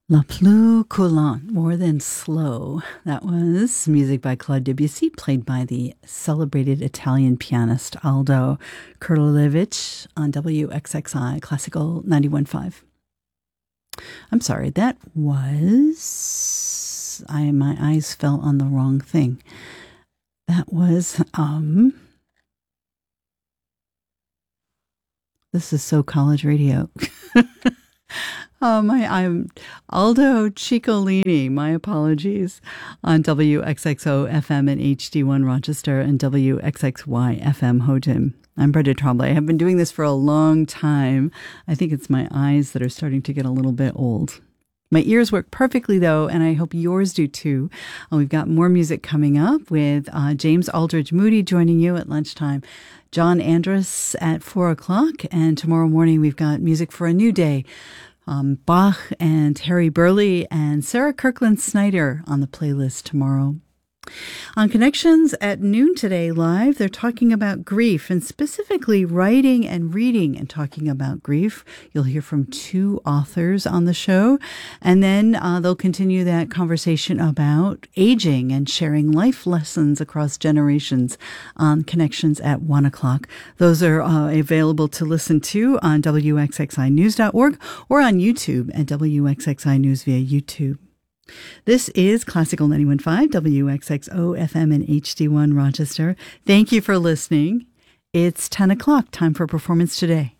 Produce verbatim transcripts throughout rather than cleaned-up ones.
La plus coulante, more than slow. That was music by Claude Debussy, played by the celebrated Italian pianist Aldo Kurlevich on W X X I Classical ninety-one point five. I'm sorry, that was... I my eyes fell on the wrong thing. That was... um. This is so college radio. Oh, my, I'm Aldo Ciccolini. My apologies. On W X X O F M and H D one Rochester and W X X Y F M Houghton. I'm Brenda Tremblay. I have been doing this for a long time. I think it's my eyes that are starting to get a little bit old. My ears work perfectly, though, and I hope yours do, too. Uh, we've got more music coming up with uh, James Aldridge Moody joining you at lunchtime, John Andrus at four o'clock, and tomorrow morning we've got Music for a New Day. Um, Bach and Harry Burley and Sarah Kirkland Snyder on the playlist tomorrow. On Connections at noon today live, they're talking about grief and specifically writing and reading and talking about grief. You'll hear from two authors on the show, and then uh, they'll continue that conversation about aging and sharing life lessons across generations on Connections at one o'clock. Those are uh, available to listen to on W X X I news dot org or on YouTube at W X X I News via YouTube. This is Classical ninety-one point five, W X X O F M and H D one Rochester. Thank you for listening. It's ten o'clock, time for Performance Today.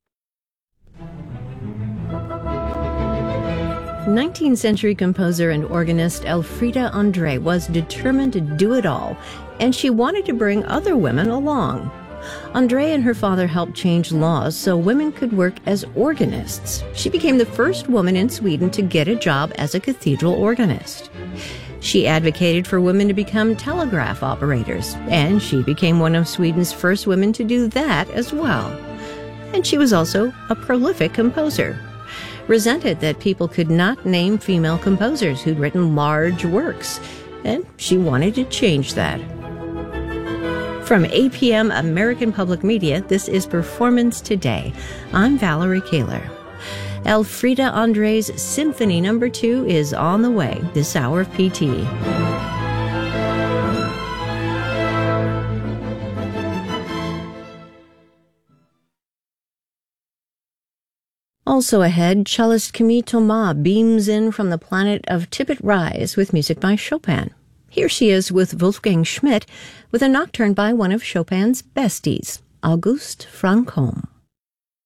nineteenth century composer and organist Elfriede André was determined to do it all, and she wanted to bring other women along. André and her father helped change laws so women could work as organists. She became the first woman in Sweden to get a job as a cathedral organist. She advocated for women to become telegraph operators, and she became one of Sweden's first women to do that as well. And she was also a prolific composer. Resented that people could not name female composers who'd written large works, and she wanted to change that. From A P M American Public Media, this is Performance Today. I'm Valerie Kaler. Elfriede André's Symphony Number Two is on the way this hour of P T. Also ahead, cellist Camille Thomas beams in from the planet of Tibbet Rise with music by Chopin. Here she is with Wolfgang Schmidt with a nocturne by one of Chopin's besties, Auguste Franchomme.